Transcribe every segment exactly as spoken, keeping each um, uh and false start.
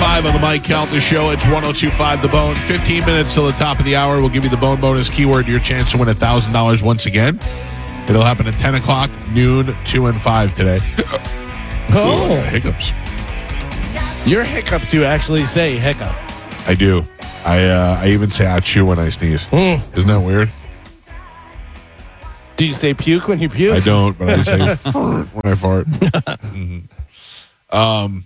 five on the Mike Calta Show. It's one oh two point five The Bone. fifteen minutes till the top of the hour. We'll give you the Bone bonus keyword, your chance to win one thousand dollars once again. It'll happen at ten o'clock, noon, two, and five today. Oh. Ooh, I got hiccups. Your hiccups, you actually say hiccup. I do. I uh, I even say achoo when I sneeze. Mm. Isn't that weird? Do you say puke when you puke? I don't, but I say fart when I fart. mm-hmm. Um,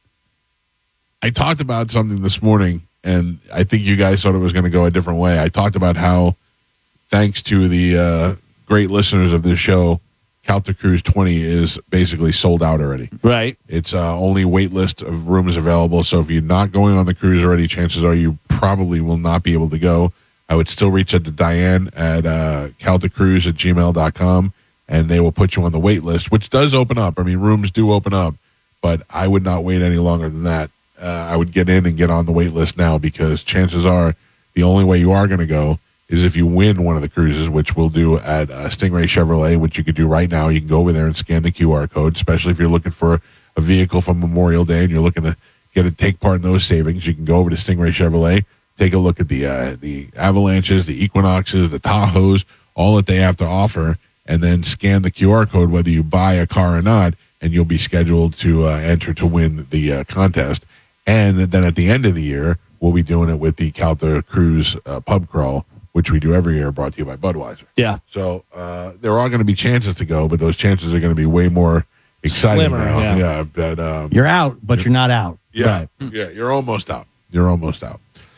I talked about something this morning, and I think you guys thought it was going to go a different way. I talked about how, thanks to the uh, great listeners of this show, Calta Cruise twenty is basically sold out already. Right. It's uh, only wait list of rooms available. So if you're not going on the cruise already, chances are you probably will not be able to go. I would still reach out to Diane at uh, caltacruise at gmail dot com, and they will put you on the wait list, which does open up. I mean, rooms do open up, but I would not wait any longer than that. Uh, I would get in and get on the wait list now, because chances are the only way you are going to go is if you win one of the cruises, which we'll do at uh, Stingray Chevrolet, which you could do right now. You can go over there and scan the Q R code, especially if you're looking for a vehicle from Memorial Day and you're looking to get a take part in those savings. You can go over to Stingray Chevrolet, take a look at the uh, the Avalanches, the Equinoxes, the Tahoes, all that they have to offer, and then scan the Q R code whether you buy a car or not, and you'll be scheduled to uh, enter to win the uh, contest. And then at the end of the year, we'll be doing it with the Calta Cruise uh, Pub Crawl, which we do every year, brought to you by Budweiser. Yeah. So uh, there are going to be chances to go, but those chances are going to be way more exciting Slimmer, now. yeah. Yeah, that, um, You're out, but you're not out. yeah, yeah, you're almost out. You're almost out.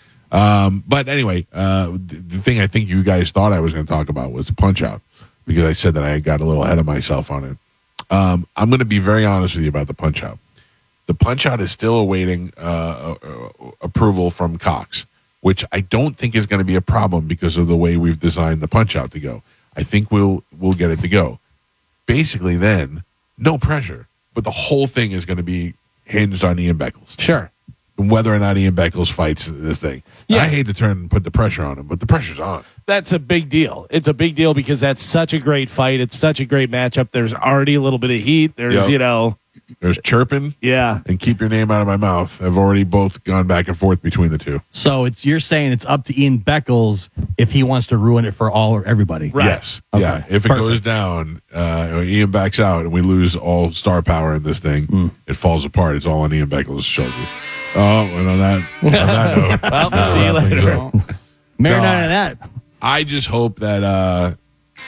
Um, but anyway, uh, the, the thing I think you guys thought I was going to talk about was the Punch Out, because I said that I got a little ahead of myself on it. Um, I'm going to be very honest with you about the Punch Out. The Punch Out is still awaiting uh, uh, approval from Cox, which I don't think is going to be a problem because of the way we've designed the Punch Out to go. I think we'll we'll get it to go. Basically, then, no pressure, but the whole thing is going to be hinged on Ian Beckles. Sure. And whether or not Ian Beckles fights this thing. Yeah. I hate to turn and put the pressure on him, but the pressure's on. That's a big deal. It's a big deal because that's such a great fight. It's such a great matchup. There's already a little bit of heat. There's, Yep. you know. There's chirping Yeah. and keep your name out of my mouth. Have already both gone back and forth between the two. So it's you're saying it's up to Ian Beckles if he wants to ruin it for all or everybody. Right. Yes. Okay. Yeah. If it Perfect. goes down, uh, Ian backs out and we lose all star power in this thing, Mm. it falls apart. It's all on Ian Beckles' shoulders. Oh, and on that, on that note, Well, uh, see you wrap things later. up. Marinate No, of that. I just hope that,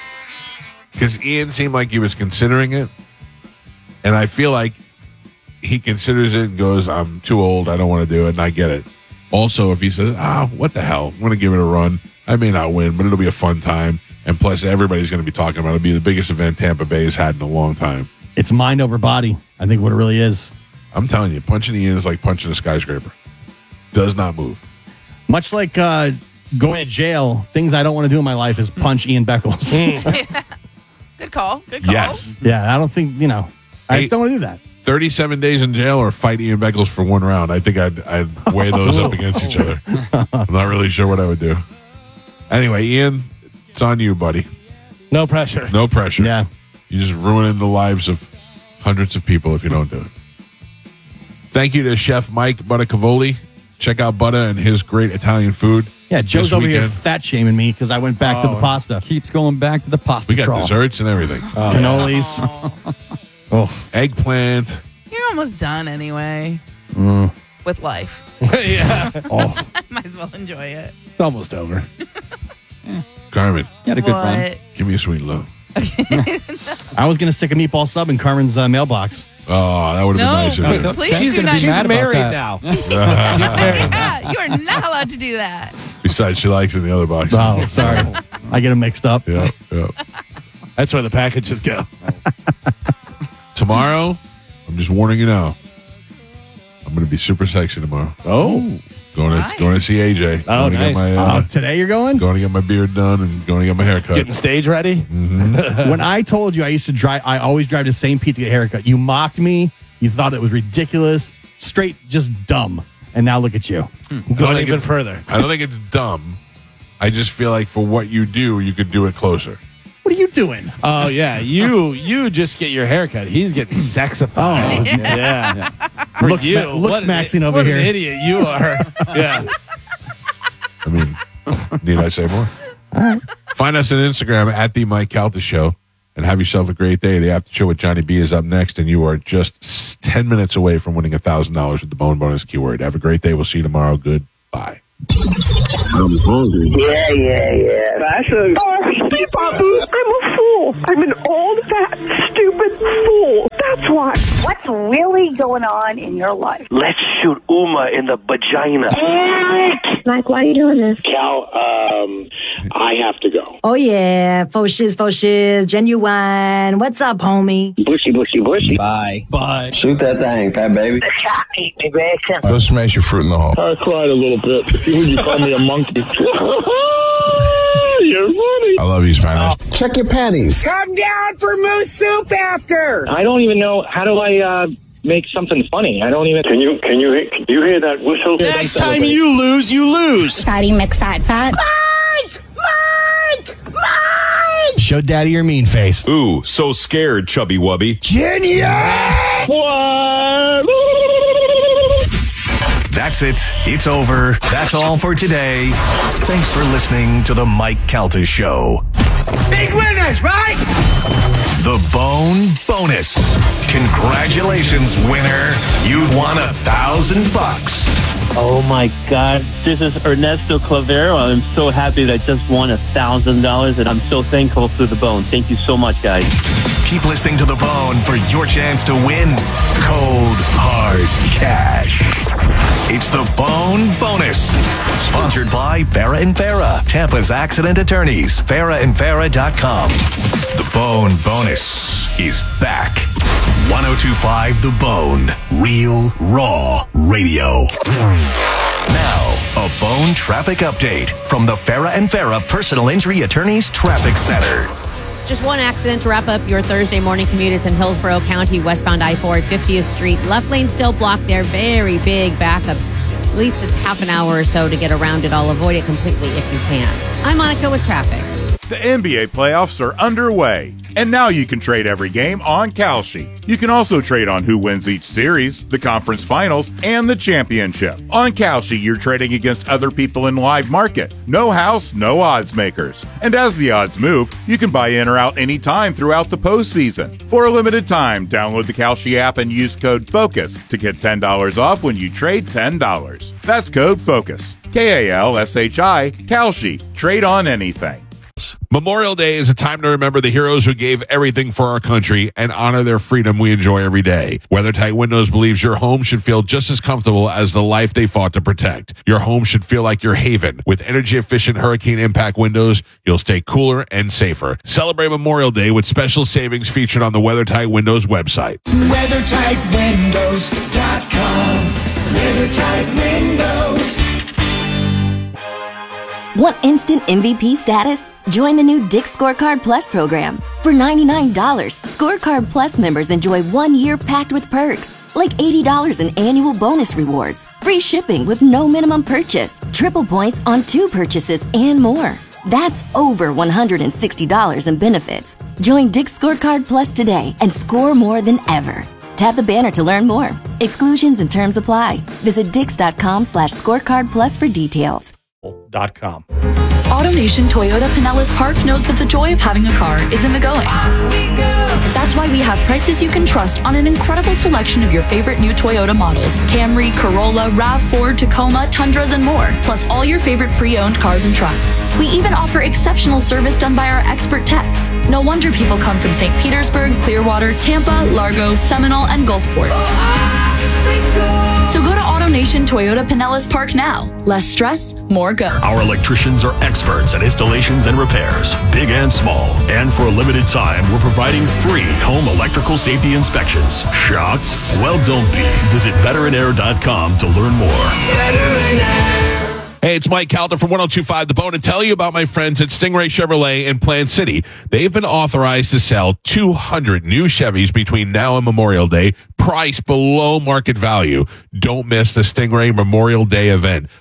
because Ian seemed like he was considering it, and I feel like he considers it and goes, I'm too old, I don't want to do it, and I get it. Also, if he says, ah, what the hell, I'm going to give it a run, I may not win, but it'll be a fun time, and plus everybody's going to be talking about it. It'll be the biggest event Tampa Bay has had in a long time. It's mind over body. I think what it really is. I'm telling you, punching Ian is like punching a skyscraper. Does not move. Much like uh, going to jail, things I don't want to do in my life is punch Ian Beckles. Good call. Good call. Yes. Yeah, I don't think, you know, I Hey. just don't want to do that. thirty-seven days in jail or fight Ian Beckles for one round. I think I'd, I'd weigh those up against each other. I'm not really sure what I would do. Anyway, Ian, it's on you, buddy. No pressure. No pressure. Yeah. You're just ruining the lives of hundreds of people if you don't do it. Thank you to Chef Mike Buttacavoli. Check out Butta and his great Italian food. Yeah, Joe's this over here weekend. fat shaming me because I went back to the Oh, pasta. Keeps going back to the pasta We got trough. desserts and everything. Cannolis. Oh, Eggplant. You're almost done anyway with life. Yeah. oh. Might as well enjoy it. It's almost over. Carmen, You had a good run. What? give me a sweet low. I was going to stick a meatball sub in Carmen's uh, mailbox. Oh, that would have No. been nice. of you. Please She's do gonna not. be mad about married that. now. Yeah, you are not allowed to do that. Besides, she likes it in the other box. Oh, sorry. I get them mixed up. Yeah, yeah. That's where the packages go. Tomorrow, I'm just warning you now. I'm going to be super sexy tomorrow. Oh. Going to Nice. going to see A J. Oh, going to nice. get my uh, Oh, today you're going? going to get my beard done and going to get my hair cut. Getting stage ready? When I told you I used to drive, I always drive to Saint Pete to get a haircut. You mocked me. You thought it was ridiculous. Straight, just dumb. And now look at you. Going think even it- further. I don't think it's dumb. I just feel like for what you do, you could do it closer. What are you doing? Oh yeah, you you just get your haircut. He's getting sexified. Oh, yeah. For Looks you, ma- looks what an- maxing over what here. An idiot you are. Yeah. I mean, need I say more? All right. Find us on Instagram at the Mike Calta Show and have yourself a great day. The after show with Johnny B is up next, and you are just ten minutes away from winning a thousand dollars with the Bone Bonus keyword. Have a great day. We'll see you tomorrow. Goodbye. I'm hungry. Yeah, yeah, yeah. That's a... Oh, Steve Babu, I'm a fool. I'm an old, fat, stupid fool. That's why. What's really going on in your life? Let's shoot Uma in the vagina. Mike, why are you doing this? Cal, um, I have to go. Oh, yeah. Faux shiz, faux shiz, genuine. What's up, homie? Bushy, bushy, bushy. Bye. Bye. Shoot that thing, fat baby. The shot eat me, Grayson. Go smash your fruit in the hole. I cried a little bit. You call me a monkey. You're funny. I love you, Spanish. Check your panties. Come down for moose soup after. I don't even know, how do I uh, make something funny? I don't even... Can you, can you, can you hear that whistle? Next time you lose, you lose. Fatty McFat Fat. Mike! Mike! Mike! Show daddy your mean face. Ooh, so scared, chubby wubby. That's it. It's over. That's all for today. Thanks for listening to the Mike Calta Show. Big winners, right? The Bone Bonus. Congratulations, winner. You'd won a thousand bucks. Oh my God. This is Ernesto Clavero. I'm so happy that I just won a thousand dollars, and I'm so thankful to the Bone. Thank you so much, guys. Keep listening to The Bone for your chance to win cold, hard cash. It's the Bone Bonus. Sponsored by Farah and Farah, Tampa's accident attorneys. Farah and Farah dot com. The Bone Bonus is back. one oh two point five The Bone. Real, raw radio. Now, a Bone traffic update from the Farah and Farah Personal Injury Attorneys Traffic Center. Just one accident to wrap up your Thursday morning commute. It's in Hillsborough County, westbound I four at fiftieth Street. Left lane still blocked there. Very big backups. At least a half an hour or so to get around it. I'll avoid it completely if you can. I'm Monica with traffic. The N B A playoffs are underway, and now you can trade every game on Kalshi. You can also trade on who wins each series, the conference finals, and the championship. On Kalshi, you're trading against other people in live market. No house, no odds makers. And as the odds move, you can buy in or out anytime throughout the postseason. For a limited time, download the Kalshi app and use code FOCUS to get ten dollars off when you trade ten dollars. That's code FOCUS. K A L S H I, Kalshi. Trade on anything. Memorial Day is a time to remember the heroes who gave everything for our country and honor their freedom we enjoy every day. WeatherTight Windows believes your home should feel just as comfortable as the life they fought to protect. Your home should feel like your haven. With energy-efficient hurricane impact windows, you'll stay cooler and safer. Celebrate Memorial Day with special savings featured on the WeatherTight Windows website. weather tight windows dot com. WeatherTight Windows. Want instant M V P status? Join the new Dick's Scorecard Plus program. For ninety-nine dollars, Scorecard Plus members enjoy one year packed with perks, like eighty dollars in annual bonus rewards, free shipping with no minimum purchase, triple points on two purchases, and more. That's over one hundred sixty dollars in benefits. Join Dick's Scorecard Plus today and score more than ever. Tap the banner to learn more. Exclusions and terms apply. Visit dix.com slash scorecard plus for details. Dot com. AutoNation Toyota Pinellas Park knows that the joy of having a car is in the going. That's why we have prices you can trust on an incredible selection of your favorite new Toyota models. Camry, Corolla, RAV four, Tacoma, Tundras, and more. Plus all your favorite pre-owned cars and trucks. We even offer exceptional service done by our expert techs. No wonder people come from Saint Petersburg, Clearwater, Tampa, Largo, Seminole, and Gulfport. So go to AutoNation Toyota Pinellas Park now. Less stress, more go. Our electricians are experts at installations and repairs, big and small. And for a limited time, we're providing free home electrical safety inspections. Shocked? Well, don't be. Visit veteran air dot com to learn more. Hey, it's Mike Calta from one oh two point five The Bone and tell you about my friends at Stingray Chevrolet in Plant City. They've been authorized to sell two hundred new Chevys between now and Memorial Day, priced below market value. Don't miss the Stingray Memorial Day event.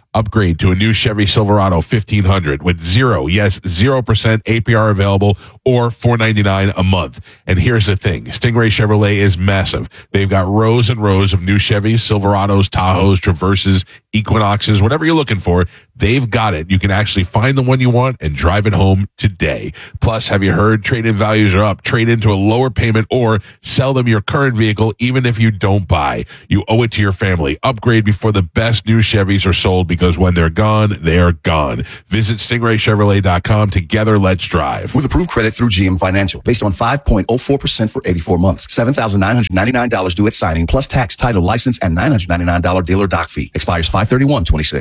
Upgrade to a new Chevy Silverado fifteen hundred with zero, yes, zero percent A P R available or four ninety-nine a month. And here's the thing. Stingray Chevrolet is massive. They've got rows and rows of new Chevys, Silverados, Tahoes, Traverses, Equinoxes, whatever you're looking for. They've got it. You can actually find the one you want and drive it home today. Plus, have you heard trade-in values are up? Trade into a lower payment or sell them your current vehicle even if you don't buy. You owe it to your family. Upgrade before the best new Chevys are sold because when they're gone, they're gone. Visit stingray chevrolet dot com. Together, let's drive. With approved credit through G M Financial, based on five point oh four percent for eighty-four months. seven thousand nine hundred ninety-nine dollars due at signing, plus tax, title, license, and nine hundred ninety-nine dollars dealer doc fee. Expires five thirty-one twenty-six.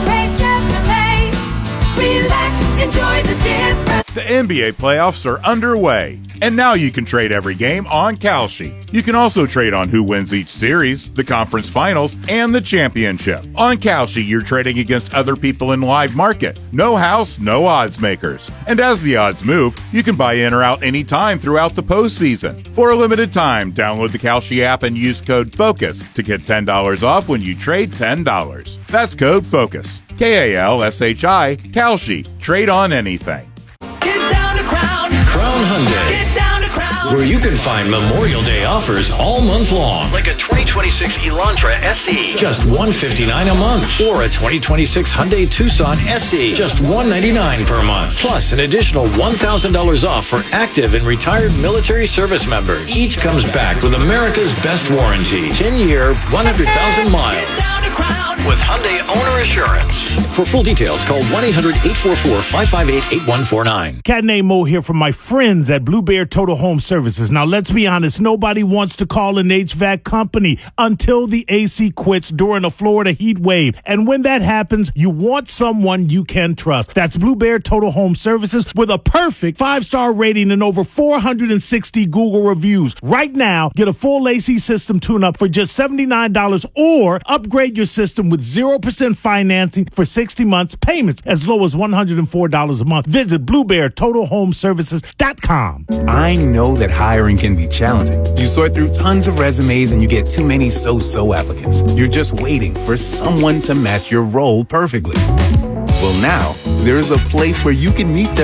Relax, enjoy the difference. The N B A playoffs are underway, and now you can trade every game on Kalshi. You can also trade on who wins each series, the conference finals, and the championship. On Kalshi, you're trading against other people in live market. No house, no odds makers. And as the odds move, you can buy in or out anytime throughout the postseason. For a limited time, download the Kalshi app and use code FOCUS to get ten dollars off when you trade ten dollars. That's code FOCUS. K A L S H I, Kalshi. Trade on anything. Get down to Crown. Crown Hyundai, Get down to Crown. where you can find Memorial Day offers all month long. Like a twenty twenty-six Elantra S E. Just one hundred fifty-nine dollars a month. Or a twenty twenty-six Hyundai Tucson S E. Just one hundred ninety-nine dollars per month. Plus an additional one thousand dollars off for active and retired military service members. Each comes back with America's best warranty. ten-year, one hundred thousand miles. With Hyundai Owner Assurance. For full details, call one eight hundred eight four four five five eight eight one four nine. Cat named Mo here from my friends at Blue Bear Total Home Services. Now, let's be honest. Nobody wants to call an H V A C company until the A C quits during a Florida heat wave. And when that happens, you want someone you can trust. That's Blue Bear Total Home Services with a perfect five-star rating and over four hundred sixty Google reviews. Right now, get a full A C system tune-up for just seventy-nine dollars or upgrade your system with zero percent financing for sixty months, payments as low as one hundred four dollars a month. Visit blue bear total home services dot com. I know that hiring can be challenging. You sort through tons of resumes and you get too many so-so applicants. You're just waiting for someone to match your role perfectly. Well, now, there's a place where you can meet them